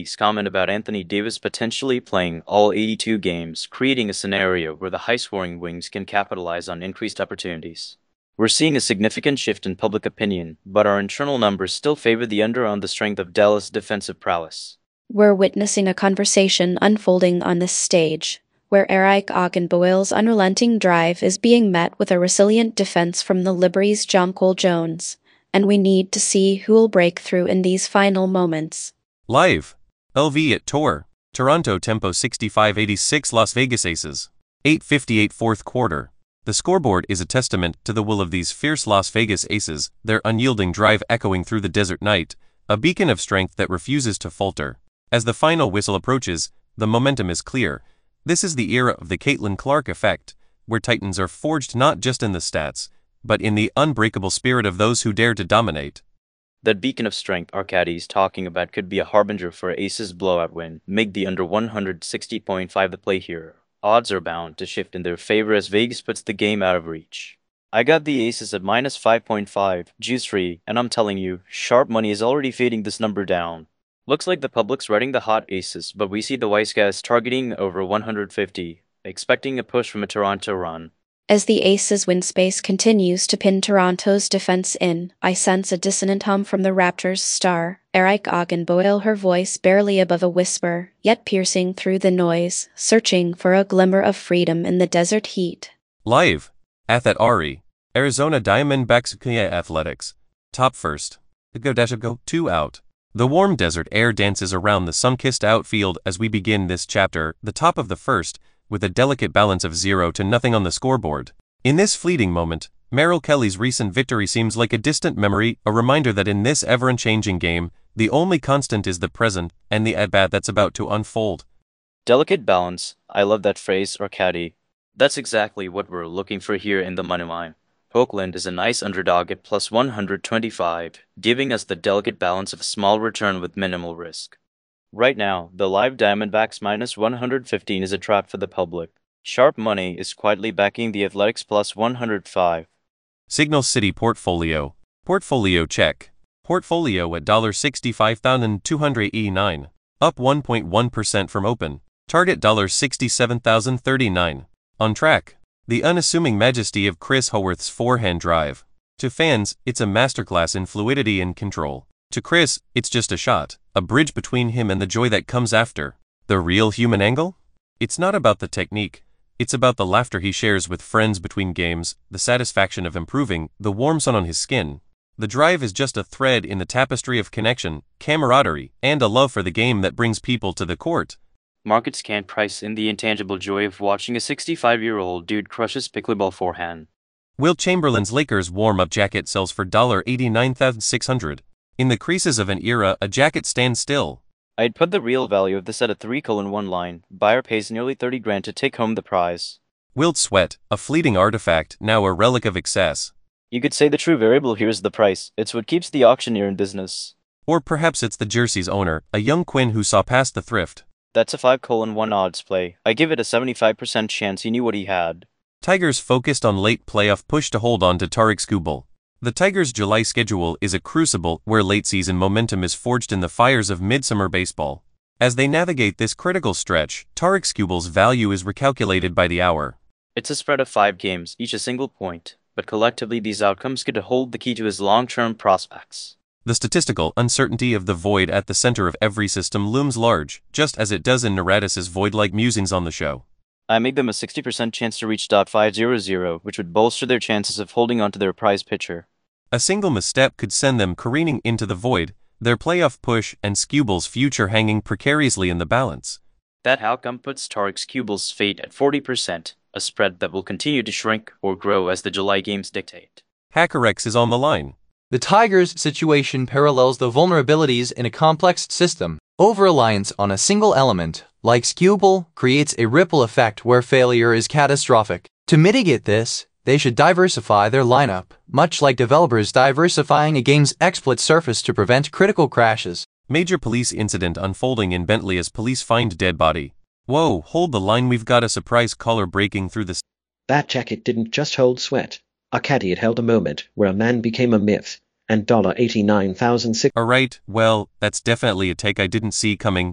leaks comment about Anthony Davis potentially playing all 82 games, creating a scenario where the high-scoring wings can capitalize on increased opportunities. We're seeing a significant shift in public opinion, but our internal numbers still favor the under on the strength of Dallas' defensive prowess. We're witnessing a conversation unfolding on this stage, where Eric Ogunboyle's unrelenting drive is being met with a resilient defense from the Liberty's Jonquil Jones, and we need to see who will break through in these final moments. Live. LV at Tor. Toronto tempo 65-86 Las Vegas Aces. 8:58 fourth quarter. The scoreboard is a testament to the will of these fierce Las Vegas Aces, their unyielding drive echoing through the desert night, a beacon of strength that refuses to falter. As the final whistle approaches, the momentum is clear. This is the era of the Caitlin Clark effect, where Titans are forged not just in the stats, but in the unbreakable spirit of those who dare to dominate. That beacon of strength Arcadi's talking about could be a harbinger for Aces' blowout win. Make the under 160.5 the play here. Odds are bound to shift in their favor as Vegas puts the game out of reach. I got the Aces at minus 5.5, juice free, and I'm telling you, sharp money is already fading this number down. Looks like the public's riding the hot Aces, but we see the Wise guys targeting over 150, expecting a push from a Toronto run. As the Aces' win space continues to pin Toronto's defense in, I sense a dissonant hum from the Raptors' star, Eric Ogunboyle, her voice barely above a whisper, yet piercing through the noise, searching for a glimmer of freedom in the desert heat. Live. Athat Ari. Arizona Diamondbacks Athletics. Top first. Go 2 out. The warm desert air dances around the sun-kissed outfield as we begin this chapter, the top of the first, with a delicate balance of 0-0 on the scoreboard. In this fleeting moment, Merrill Kelly's recent victory seems like a distant memory, a reminder that in this ever-unchanging game, the only constant is the present and the at-bat that's about to unfold. Delicate balance. I love that phrase, Arcadi. That's exactly what we're looking for here in the money line. Oakland is a nice underdog at plus 125, giving us the delicate balance of a small return with minimal risk. Right now, the live Diamondbacks minus 115 is a trap for the public. Sharp money is quietly backing the Athletics plus 105. Signal City Portfolio. Portfolio check. Portfolio at $65,289. Up 1.1% from open. Target $67,039. On track. The unassuming majesty of Chris Haworth's forehand drive. To fans, it's a masterclass in fluidity and control. To Chris, it's just a shot, a bridge between him and the joy that comes after. The real human angle? It's not about the technique. It's about the laughter he shares with friends between games, the satisfaction of improving, the warm sun on his skin. The drive is just a thread in the tapestry of connection, camaraderie, and a love for the game that brings people to the court. Markets can't price in the intangible joy of watching a 65-year-old dude crush his pickleball forehand. Wilt Chamberlain's Lakers warm-up jacket sells for $89,600. In the creases of an era, a jacket stands still. I'd put the real value of this at a 3:1 line. Buyer pays nearly $30,000 to take home the prize. Wilt sweat, a fleeting artifact, now a relic of excess. You could say the true variable here is the price. It's what keeps the auctioneer in business. Or perhaps it's the jersey's owner, a young Quinn who saw past the thrift. That's a 5:1 odds play. I give it a 75% chance he knew what he had. Tigers focused on late playoff push to hold on to Tarik Skubal. The Tigers' July schedule is a crucible where late-season momentum is forged in the fires of midsummer baseball. As they navigate this critical stretch, Tarik Skubal's value is recalculated by the hour. It's a spread of 5 games, each a single point, but collectively these outcomes could hold the key to his long-term prospects. The statistical uncertainty of the void at the center of every system looms large, just as it does in Naradis' void-like musings on the show. I made them a 60% chance to reach .500, which would bolster their chances of holding onto their prize pitcher. A single misstep could send them careening into the void, their playoff push and Skubal's future hanging precariously in the balance. That outcome puts Tarik Skubal's fate at 40%, a spread that will continue to shrink or grow as the July games dictate. HackerX is on the line. The Tigers' situation parallels the vulnerabilities in a complex system. Over-reliance on a single element, like Skubal, creates a ripple effect where failure is catastrophic. To mitigate this, they should diversify their lineup, much like developers diversifying a game's exploit surface to prevent critical crashes. Major police incident unfolding in Bentley as police find dead body. Whoa, hold the line, we've got a surprise caller breaking through the... That jacket didn't just hold sweat. Arcadi had held a moment where a man became a myth, and $89,006. Alright, well, that's definitely a take I didn't see coming.